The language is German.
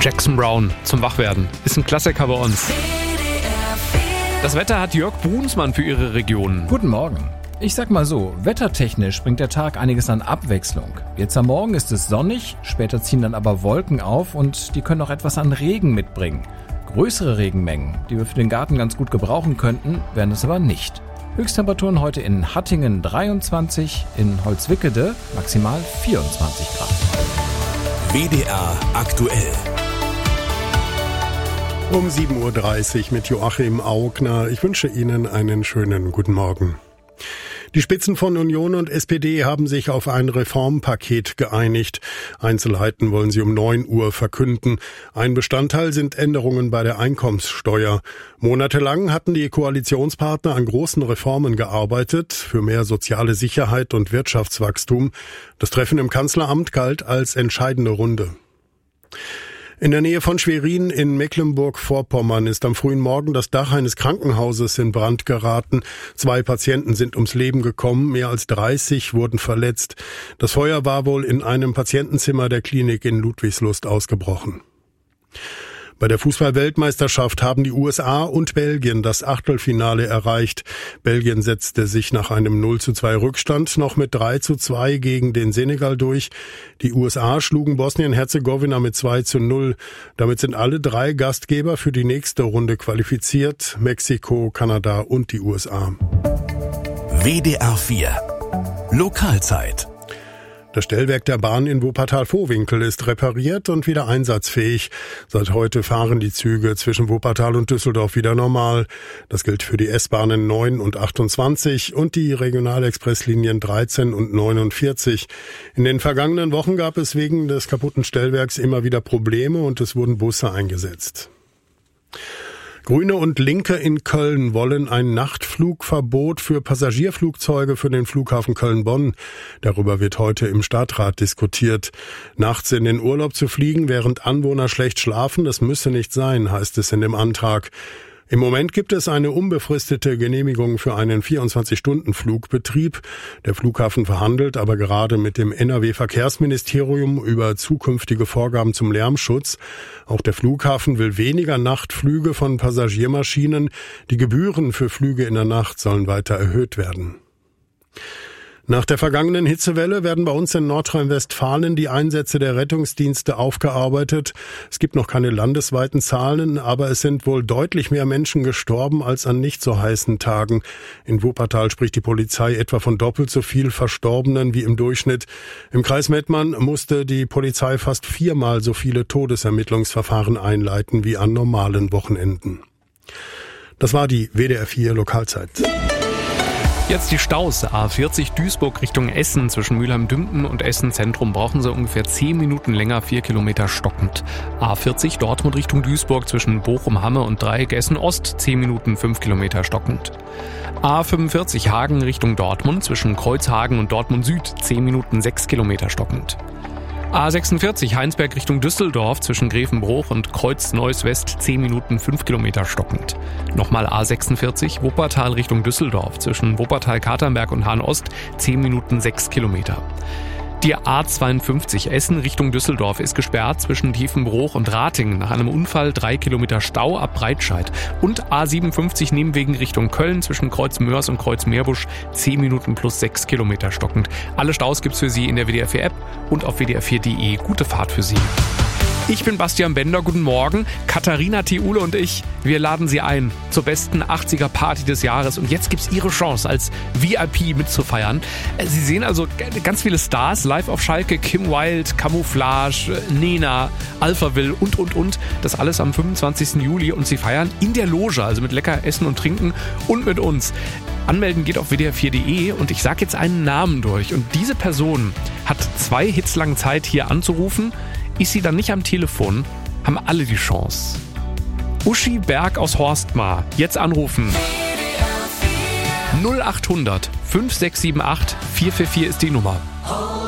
Jackson Brown zum Wachwerden. Ist ein Klassiker bei uns. Das Wetter hat Jörg Brunsmann für Ihre Region. Guten Morgen. Ich sag mal so, wettertechnisch bringt der Tag einiges an Abwechslung. Jetzt am Morgen ist es sonnig, später ziehen dann aber Wolken auf und die können auch etwas an Regen mitbringen. Größere Regenmengen, die wir für den Garten ganz gut gebrauchen könnten, werden es aber nicht. Höchsttemperaturen heute in Hattingen 23, in Holzwickede maximal 24 Grad. WDR aktuell. Um 7.30 Uhr mit Joachim Augner. Ich wünsche Ihnen einen schönen guten Morgen. Die Spitzen von Union und SPD haben sich auf ein Reformpaket geeinigt. Einzelheiten wollen sie um 9 Uhr verkünden. Ein Bestandteil sind Änderungen bei der Einkommenssteuer. Monatelang hatten die Koalitionspartner an großen Reformen gearbeitet, für mehr soziale Sicherheit und Wirtschaftswachstum. Das Treffen im Kanzleramt galt als entscheidende Runde. In der Nähe von Schwerin in Mecklenburg-Vorpommern ist am frühen Morgen das Dach eines Krankenhauses in Brand geraten. 2 Patienten sind ums Leben gekommen, mehr als 30 wurden verletzt. Das Feuer war wohl in einem Patientenzimmer der Klinik in Ludwigslust ausgebrochen. Bei der Fußball-Weltmeisterschaft haben die USA und Belgien das Achtelfinale erreicht. Belgien setzte sich nach einem 0:2 Rückstand noch mit 3:2 gegen den Senegal durch. Die USA schlugen Bosnien-Herzegowina mit 2:0. Damit sind alle 3 Gastgeber für die nächste Runde qualifiziert: Mexiko, Kanada und die USA. WDR 4 Lokalzeit. Das Stellwerk der Bahn in Wuppertal-Vohwinkel ist repariert und wieder einsatzfähig. Seit heute fahren die Züge zwischen Wuppertal und Düsseldorf wieder normal. Das gilt für die S-Bahnen 9 und 28 und die Regionalexpresslinien 13 und 49. In den vergangenen Wochen gab es wegen des kaputten Stellwerks immer wieder Probleme und es wurden Busse eingesetzt. Grüne und Linke in Köln wollen ein Nachtflugverbot für Passagierflugzeuge für den Flughafen Köln-Bonn. Darüber wird heute im Stadtrat diskutiert. Nachts in den Urlaub zu fliegen, während Anwohner schlecht schlafen, das müsse nicht sein, heißt es in dem Antrag. Im Moment gibt es eine unbefristete Genehmigung für einen 24-Stunden-Flugbetrieb. Der Flughafen verhandelt aber gerade mit dem NRW-Verkehrsministerium über zukünftige Vorgaben zum Lärmschutz. Auch der Flughafen will weniger Nachtflüge von Passagiermaschinen. Die Gebühren für Flüge in der Nacht sollen weiter erhöht werden. Nach der vergangenen Hitzewelle werden bei uns in Nordrhein-Westfalen die Einsätze der Rettungsdienste aufgearbeitet. Es gibt noch keine landesweiten Zahlen, aber es sind wohl deutlich mehr Menschen gestorben als an nicht so heißen Tagen. In Wuppertal spricht die Polizei etwa von doppelt so viel Verstorbenen wie im Durchschnitt. Im Kreis Mettmann musste die Polizei fast 4-mal so viele Todesermittlungsverfahren einleiten wie an normalen Wochenenden. Das war die WDR 4 Lokalzeit. Jetzt die Staus. A40 Duisburg Richtung Essen zwischen Mülheim-Dümpen und Essen Zentrum brauchen Sie ungefähr 10 Minuten länger, 4 Kilometer stockend. A40 Dortmund Richtung Duisburg zwischen Bochum-Hamme und Dreieck Essen Ost 10 Minuten, 5 Kilometer stockend. A45 Hagen Richtung Dortmund zwischen Kreuzhagen und Dortmund Süd 10 Minuten, 6 Kilometer stockend. A46 Heinsberg Richtung Düsseldorf zwischen Grevenbruch und Kreuz-Neuss West 10 Minuten, 5 Kilometer stockend. Nochmal A46 Wuppertal Richtung Düsseldorf zwischen Wuppertal-Katernberg und Hahn-Ost 10 Minuten, 6 Kilometer. Die A52 Essen Richtung Düsseldorf ist gesperrt zwischen Tiefenbruch und Ratingen nach einem Unfall, 3 Kilometer Stau ab Breitscheid. Und A57 Nebenwegen Richtung Köln zwischen Kreuz Mörs und Kreuz Meerbusch 10 Minuten plus 6 Kilometer stockend. Alle Staus gibt's für Sie in der WDR 4 App und auf wdr4.de. Gute Fahrt für Sie. Ich bin Bastian Bender, guten Morgen. Katharina Thiule und ich, wir laden Sie ein zur besten 80er-Party des Jahres. Und jetzt gibt's Ihre Chance, als VIP mitzufeiern. Sie sehen also ganz viele Stars live auf Schalke. Kim Wilde, Camouflage, Nena, Alphaville und. Das alles am 25. Juli. Und Sie feiern in der Loge, also mit lecker Essen und Trinken und mit uns. Anmelden geht auf wdr4.de und ich sage jetzt einen Namen durch. Und diese Person hat 2 Hits lang Zeit, hier anzurufen. Ist sie dann nicht am Telefon, haben alle die Chance. Uschi Berg aus Horstmar, jetzt anrufen. 0800 5678 444 ist die Nummer.